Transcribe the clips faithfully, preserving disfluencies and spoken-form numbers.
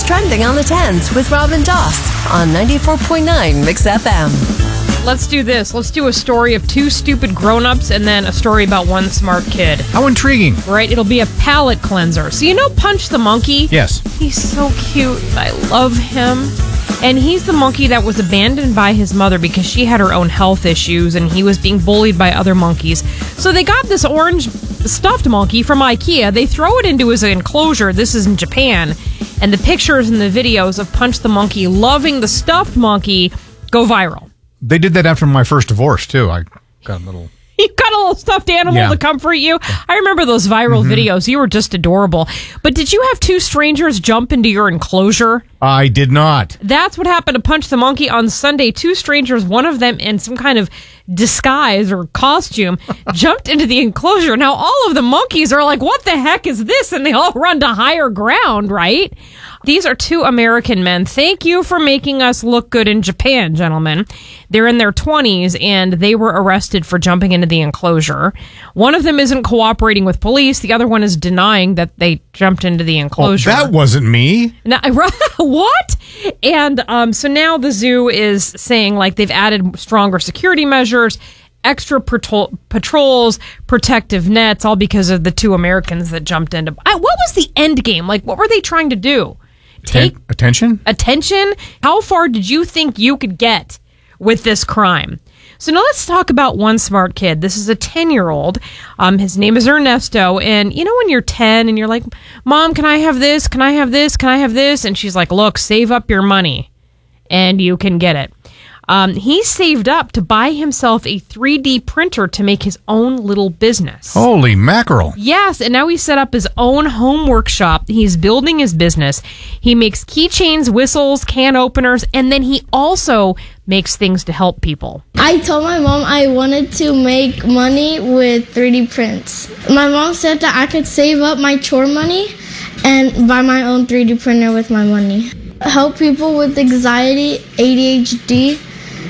trending on the tens with Rob and Joss on ninety-four point nine Mix F M. Let's do this. Let's do a story of two stupid grown-ups and then a story about one smart kid. How intriguing. Right? It'll be a palate cleanser. So you know Punch the monkey? Yes. He's so cute. I love him. And he's the monkey that was abandoned by his mother because she had her own health issues and he was being bullied by other monkeys. So they got this orange stuffed monkey from IKEA. They throw it into his enclosure. This is in Japan. And the pictures and the videos of Punch the monkey loving the stuffed monkey go viral. They did that after my first divorce, too. I got a little... You got a little stuffed animal Yeah. to comfort you. I remember those viral mm-hmm. videos. You were just adorable. But did you have two strangers jump into your enclosure? I did not. That's what happened to Punch the monkey on Sunday. Two strangers, one of them in some kind of disguise or costume, jumped into the enclosure. Now, all of the monkeys are like, what the heck is this? And they all run to higher ground, right? These are two American men. Thank you for making us look good in Japan, gentlemen. They're in their twenties, and they were arrested for jumping into the enclosure. One of them isn't cooperating with police. The other one is denying that they jumped into the enclosure. Oh, that wasn't me. Now, what? And um, so now the zoo is saying, like, they've added stronger security measures, extra patrol- patrols, protective nets, all because of the two Americans that jumped into... I, what was the end game? Like, what were they trying to do? Take Ten- attention? Attention? How far did you think you could get with this crime? So now let's talk about one smart kid. This is a ten-year-old. Um, his name is Ernesto. And you know when you're ten and you're like, Mom, can I have this? Can I have this? Can I have this? And she's like, look, save up your money and you can get it. Um, he saved up to buy himself a three D printer to make his own little business. Holy mackerel. Yes, and now he's set up his own home workshop. He's building his business. He makes keychains, whistles, can openers, and then he also makes things to help people. I told my mom I wanted to make money with three D prints. My mom said that I could save up my chore money and buy my own three D printer with my money. Help people with anxiety, A D H D,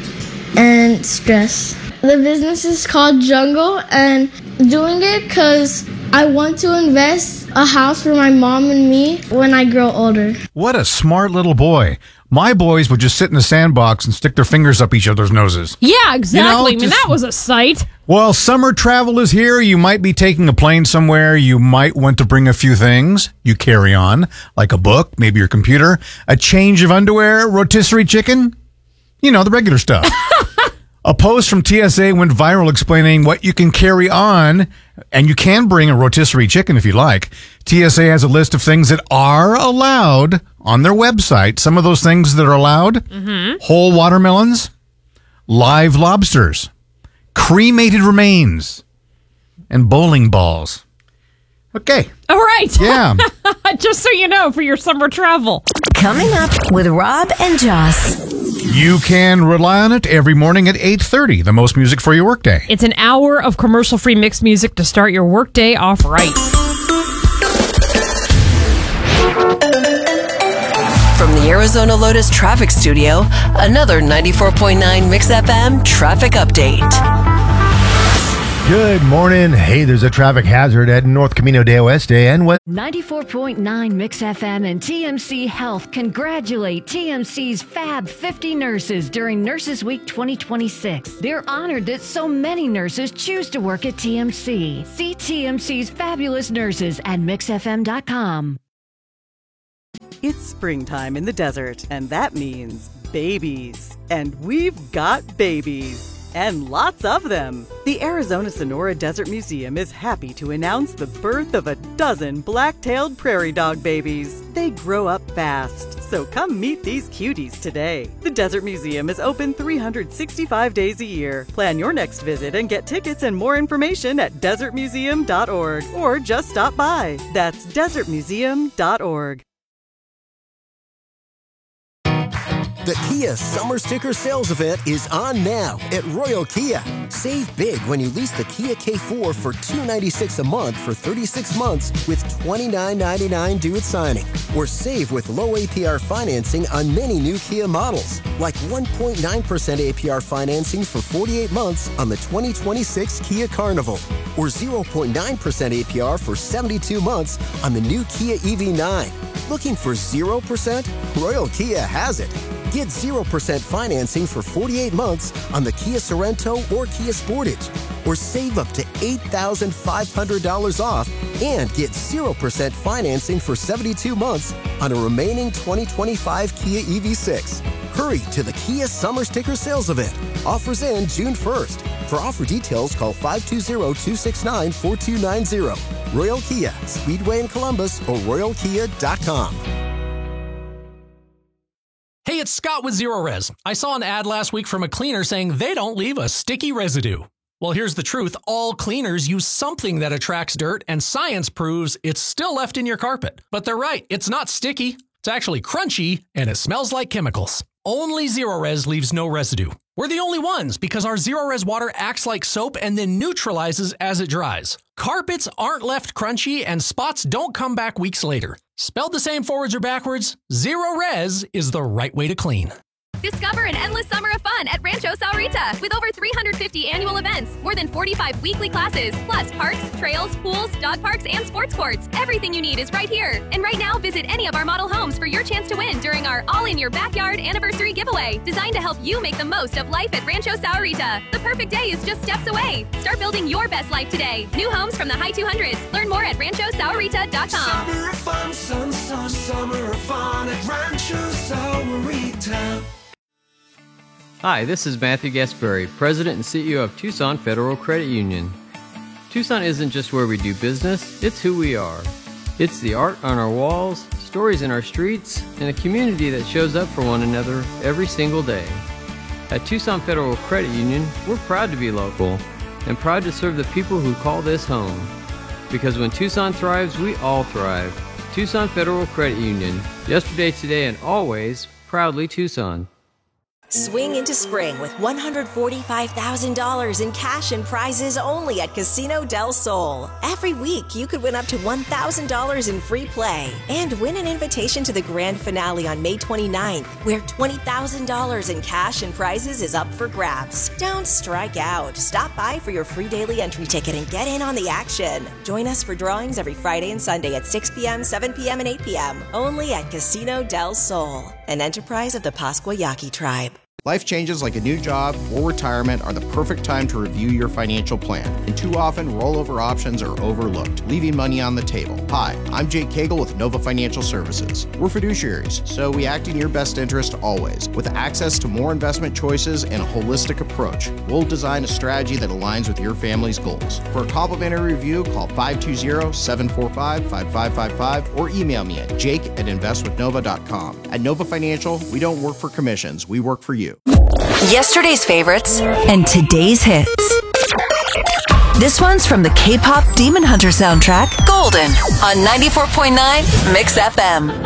and stress. The business is called Jungle, and doing it because I want to invest a house for my mom and me when I grow older. What a smart little boy. My boys would just sit in the sandbox and stick their fingers up each other's noses. Yeah, exactly. You know, I mean, just, that was a sight. Well, summer travel is here. You might be taking a plane somewhere. You might want to bring a few things. You carry on, like a book, maybe your computer, a change of underwear, rotisserie chicken. You know, the regular stuff. A post from T S A went viral explaining what you can carry on, and you can bring a rotisserie chicken if you like. T S A has a list of things that are allowed on their website. Some of those things that are allowed, mm-hmm. whole watermelons, live lobsters, cremated remains, and bowling balls. Okay. All right. Yeah. Just so you know, for your summer travel. Coming up with Rob and Joss. You can rely on it every morning at eight thirty, the most music for your workday. It's an hour of commercial-free mixed music to start your workday off right. From the Arizona Lotus Traffic Studio, another ninety-four point nine Mix F M traffic update. Good morning. Hey, there's a traffic hazard at North Camino de Oeste and what? ninety-four point nine Mix F M and T M C Health congratulate T M C's Fab fifty nurses during Nurses Week twenty twenty-six. They're honored that so many nurses choose to work at T M C. See T M C's fabulous nurses at mix f m dot com. It's springtime in the desert, and that means babies. And we've got babies. And lots of them. The Arizona Sonora Desert Museum is happy to announce the birth of a dozen black-tailed prairie dog babies. They grow up fast, so come meet these cuties today. The Desert Museum is open three hundred sixty-five days a year. Plan your next visit and get tickets and more information at desert museum dot org or just stop by. That's desert museum dot org. The Kia Summer Sticker Sales Event is on now at Royal Kia. Save big when you lease the Kia K four for two hundred ninety-six dollars a month for thirty-six months with twenty-nine ninety-nine due at signing. Or save with low A P R financing on many new Kia models, like one point nine percent A P R financing for forty-eight months on the twenty twenty-six Kia Carnival. Or zero point nine percent A P R for seventy-two months on the new Kia E V nine. Looking for zero percent? Royal Kia has it. Get zero percent financing for forty-eight months on the Kia Sorento or Kia Sportage. Or save up to eight thousand five hundred dollars off and get zero percent financing for seventy-two months on a remaining twenty twenty-five Kia E V six. Hurry to the Kia Summer Sticker Sales Event. Offers end June first. For offer details, call five two zero, two six nine, four two nine zero. Royal Kia, Speedway in Columbus, or royal kia dot com. Hey, it's Scott with Zero Res. I saw an ad last week from a cleaner saying they don't leave a sticky residue. Well, here's the truth. All cleaners use something that attracts dirt, and science proves it's still left in your carpet. But they're right. It's not sticky. It's actually crunchy, and it smells like chemicals. Only Zero Res leaves no residue. We're the only ones because our Zero Res water acts like soap and then neutralizes as it dries. Carpets aren't left crunchy, and spots don't come back weeks later. Spelled the same forwards or backwards, Zero Res is the right way to clean. Discover an endless summer of fun at Rancho Saurita with over three hundred fifty annual events, more than forty-five weekly classes, plus parks, trails, pools, dog parks, and sports courts. Everything you need is right here. And right now, visit any of our model homes for your chance to win during our All in Your Backyard anniversary giveaway, designed to help you make the most of life at Rancho Saurita. The perfect day is just steps away. Start building your best life today. New homes from the high two hundreds. Learn more at rancho saurita dot com. Summer of fun, sun, sun, summer of fun at Rancho Saurita. Hi, this is Matthew Gasbury, President and C E O of Tucson Federal Credit Union. Tucson isn't just where we do business, it's who we are. It's the art on our walls, stories in our streets, and a community that shows up for one another every single day. At Tucson Federal Credit Union, we're proud to be local and proud to serve the people who call this home. Because when Tucson thrives, we all thrive. Tucson Federal Credit Union, yesterday, today, and always, proudly Tucson. Swing into spring with one hundred forty-five thousand dollars in cash and prizes only at Casino Del Sol. Every week, you could win up to one thousand dollars in free play and win an invitation to the grand finale on May twenty-ninth, where twenty thousand dollars in cash and prizes is up for grabs. Don't strike out. Stop by for your free daily entry ticket and get in on the action. Join us for drawings every Friday and Sunday at six p.m., seven p.m., and eight p.m. only at Casino Del Sol, an enterprise of the Pascua Yaqui tribe. Life changes like a new job or retirement are the perfect time to review your financial plan, and too often rollover options are overlooked, leaving money on the table. Hi, I'm Jake Cagle with Nova Financial Services. We're fiduciaries, so we act in your best interest always. With access to more investment choices and a holistic approach, we'll design a strategy that aligns with your family's goals. For a complimentary review, call five two zero, seven four five, five five five five or email me at jake at invest with nova dot com. At Nova Financial, we don't work for commissions, we work for you. Yesterday's favorites and today's hits. This one's from the K-pop Demon Hunter soundtrack, Golden, on ninety-four point nine Mix F M.